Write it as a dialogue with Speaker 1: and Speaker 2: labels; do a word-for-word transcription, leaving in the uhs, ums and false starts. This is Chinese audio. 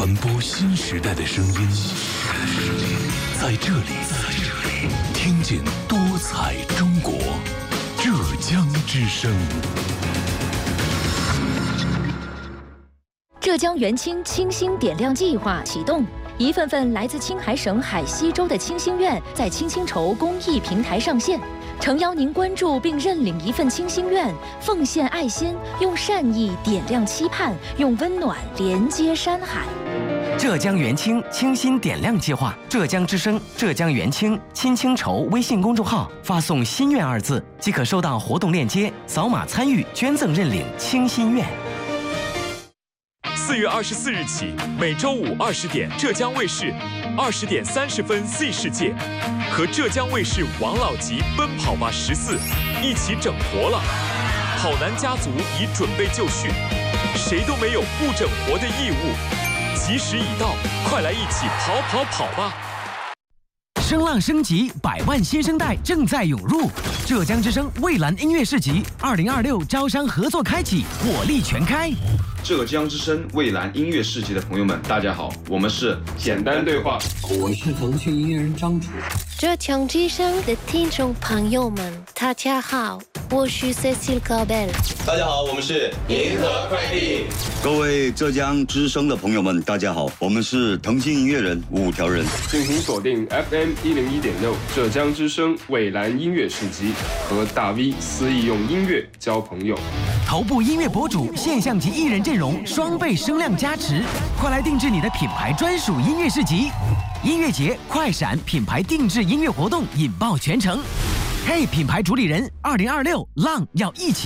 Speaker 1: 传播新时代的声音，在这里，听见多彩中国，浙江之声。
Speaker 2: 浙江元清清新点亮计划启动，一份份来自青海省海西州的清心愿在青青筹公益平台上线。诚邀您关注并认领一份清心愿，奉献爱心，用善意点亮期盼，用温暖连接山海。
Speaker 3: 浙江元清清新点亮计划，浙江之声、浙江元清青青筹微信公众号发送“心愿”二字，即可收到活动链接，扫码参与捐赠认领清心愿。
Speaker 4: 四月二十四日起，每周五二十点，浙江卫视二十点三十分 Z 世界和浙江卫视王老吉奔跑吧十四一起整活了。跑男家族已准备就绪，谁都没有不整活的义务。吉时已到，快来一起跑跑跑吧！
Speaker 3: 声浪升级，百万新生代正在涌入。浙江之声蔚蓝音乐市集二零二六招商合作开启，火力全开。
Speaker 5: 浙江之声蔚蓝音乐市集的朋友们，大家好，我们是简单对话，
Speaker 6: 我是腾讯音乐人张楚。
Speaker 7: 浙江之声的听众朋友们，大家好，我是 Cecil Gabel。
Speaker 8: 大家好，我们是银河快递。
Speaker 9: 各位浙江之声的朋友们，大家好，我们是腾讯音乐人五条人。
Speaker 10: 敬请锁定 F M 一零一点六浙江之声蔚蓝音乐市集，和大 V 肆意用音乐交朋友。
Speaker 3: 头部音乐博主、现象级艺人阵容双倍声量加持，快来定制你的品牌专属音乐市集。音乐节快闪品牌定制音乐活动引爆全城。嘿，品牌主理人，二零二六浪要一起。